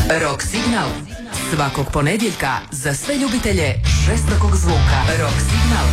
Rock Signal. Svakog ponedjeljka za sve ljubitelje žestokog zvuka. Rock Signal.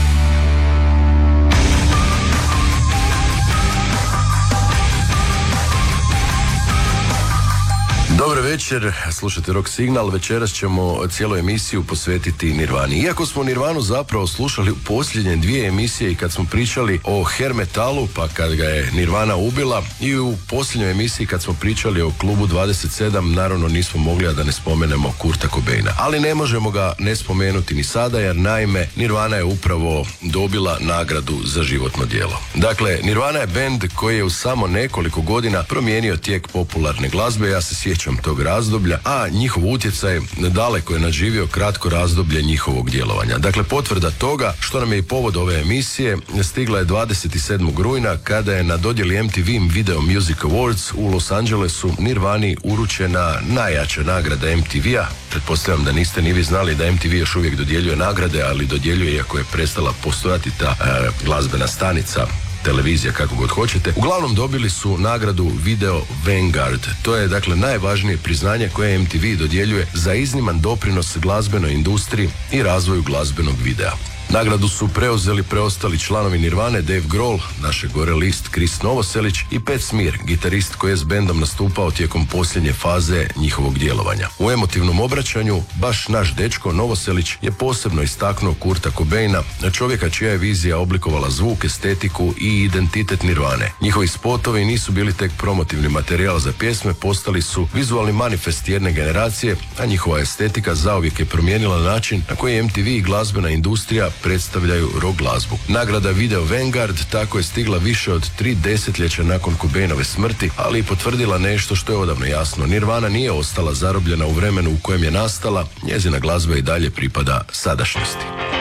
Dobar večer, slušate Rock Signal. Večeras ćemo cijelu emisiju posvetiti Nirvani. Iako smo Nirvanu zapravo slušali u posljednje dvije emisije i kad smo pričali o hair metalu, pa kad ga je Nirvana ubila, i u posljednjoj emisiji kad smo pričali o klubu 27, naravno nismo mogli a da ne spomenemo Kurta Cobaina. Ali ne možemo ga ne spomenuti ni sada, jer naime Nirvana je upravo dobila nagradu za životno djelo. Dakle, Nirvana je bend koji je u samo nekoliko godina promijenio tijek popularne glazbe. Ja se sjećam tog razdoblja, a njihov utjecaj daleko je nadživio kratko razdoblje njihovog djelovanja. Dakle, potvrda toga, što nam je i povod ove emisije, stigla je 27. rujna kada je na dodjeli MTV Video Music Awards u Los Angelesu Nirvani uručena najjača nagrada MTV-a. Pretpostavljam da niste ni vi znali da MTV još uvijek dodjeljuje nagrade, ali dodjeljuje iako je prestala postojati ta glazbena stanica, televizija, kako god hoćete. Uglavnom dobili su nagradu Video Vanguard. To je dakle najvažnije priznanje koje MTV dodjeljuje za izniman doprinos glazbenoj industriji i razvoju glazbenog videa. Nagradu su preuzeli preostali članovi Nirvane, Dave Grohl, naš gore list Chris Novoselić i Pat Smear, gitarist koji je s bendom nastupao tijekom posljednje faze njihovog djelovanja. U emotivnom obraćanju baš naš dečko Novoselić je posebno istaknuo Kurta Cobaina, čovjeka čija je vizija oblikovala zvuk, estetiku i identitet Nirvane. Njihovi spotovi nisu bili tek promotivni materijal za pjesme, postali su vizualni manifest jedne generacije, a njihova estetika zauvijek je promijenila način na koji MTV i glazbena industrija predstavljaju rock glazbu. Nagrada Video Vanguard tako je stigla više od 3 desetljeća nakon Cobainove smrti, ali i potvrdila nešto što je odavno jasno. Nirvana nije ostala zarobljena u vremenu u kojem je nastala, njezina glazba i dalje pripada sadašnjosti.